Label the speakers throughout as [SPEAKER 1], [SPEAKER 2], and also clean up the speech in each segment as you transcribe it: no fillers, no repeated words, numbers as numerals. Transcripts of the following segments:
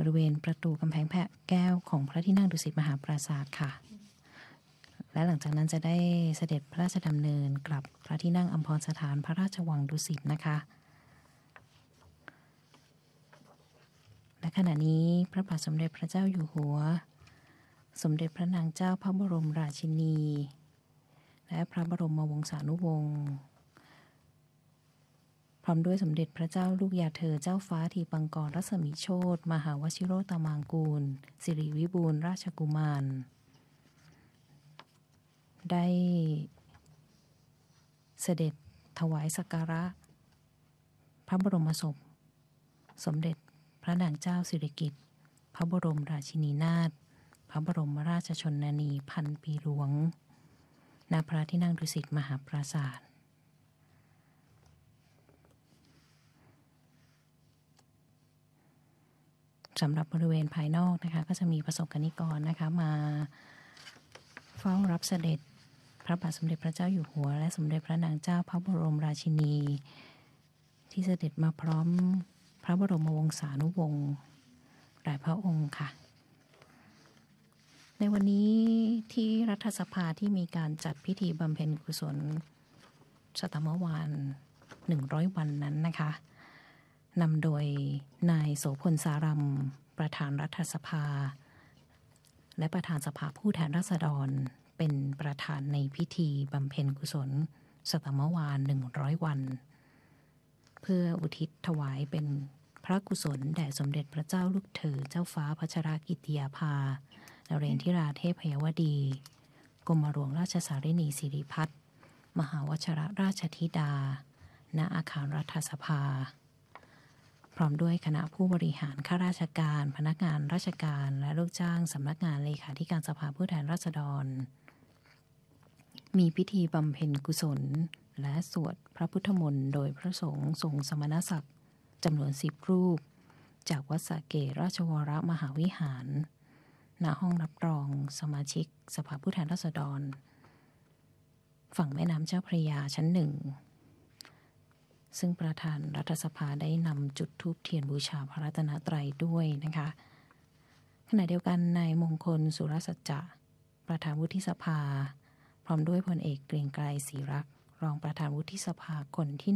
[SPEAKER 1] ริเวณประตูกำแพงแก้วของพระที่นั่งดุสิตมหาปราสาทค่ะและหลังจากนั้นจะได้เสด็จพระราชดำเนินกลับพระที่นั่งอัมพรสถานพระราชวังดุสิตนะคะและขณะนี้พระบาทสมเด็จพระเจ้าอยู่หัวสมเด็จพระนางเจ้าพระบรมราชินีและพระบรมวงศานุวงศ์พร้อมด้วยสมเด็จพระเจ้าลูกยาเธอเจ้าฟ้าทีปังกรรัศมีโชติมหาวชิโรตมางกูลสิริวิบูลย์ราชกุมารได้เสด็จถวายสักการะพระบรมศพสมเด็จพระนางเจ้าสิริกิติ์พระบรมราชินีนาถพระบรมราชชนนีพันปีหลวงณพระที่นั่งดุสิตมหาปราสาทสำหรับบริเวณภายนอกนะคะก็จะมีประสบกนิกรนะคะมาเฝ้ารับเสด็จพระบาทสมเด็จพระเจ้าอยู่หัวและสมเด็จพระนางเจ้าพระบรมราชินีที่เสด็จมาพร้อมพระบรมวงศานุวงศ์หลายพระองค์ค่ะในวันนี้ที่รัฐสภาที่มีการจัดพิธีบำเพ็ญกุศลสตมวาน100 วันนั้นนะคะนำโดยนายโสพลสารัมประธานรัฐสภาและประธานสภาผู้แทนราษฎรเป็นประธานในพิธีบำเพ็ญกุศลสตมวาน100 วันเพื่ออุทิศถวายเป็นพระกุศลแด่สมเด็จพระเจ้าลูกเธอเจ้าฟ้าพัชรกิติยาภานเรนทิราเทพยวดีกรมหลวงราชสารินีสิริพัฒน์มหาวชรราชธิดาณอาคารรัฐสภาพร้อมด้วยคณะผู้บริหารข้าราชการพนักงานราชการและลูกจ้างสำนักงานเลขาธิการสภาผู้แทนราษฎรมีพิธีบำเพ็ญกุศลและสวดพระพุทธมนต์โดยพระสงฆ์ทรงสมณศักดิ์จำนวน10 รูปจากวัดสระเกษราชวรมหาวิหารณห้องรับรองสมาชิกสภาผู้แทนราษฎรฝั่งแม่น้ำเจ้าพระยาชั้น1ซึ่งประธานรัฐสภาได้นำจุดธูปเทียนบูชาพระรัตนตรัยด้วยนะคะขณะเดียวกันนายมงคลสุรสัจจะประธานวุฒิสภาพร้อมด้วยพลเอกเกรียงไกรศรีรักษ์รองประธานวุฒิสภาคนที่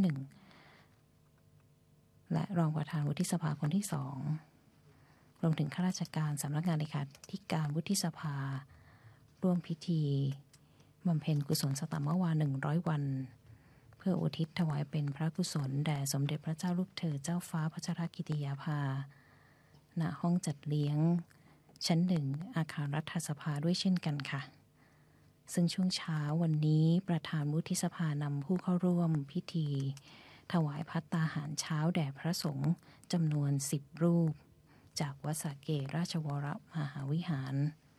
[SPEAKER 1] 1และรองประธานวุฒิสภาคนที่2รวมถึงข้าราชการสำนักงานเลขาธิการวุฒิสภาร่วมพิธีบำเพ็ญกุศลสตมวา100 วันเพื่ออุทิศถวายเป็นพระกุศลแด่สมเด็จพระเจ้าลูกเธอเจ้าฟ้าพัชรกิติยาภาณห้องจัดเลี้ยงชั้น1อาคารรัฐสภาด้วยเช่นกันค่ะซึ่งช่วงเช้าวันนี้ประธานวุฒิสภานำผู้เข้าร่วมพิธีถวายภัตตาหารเช้าแด่พระสงฆ์จำนวน10 รูปจากวัดสระเกษราชวรมหาวิหาร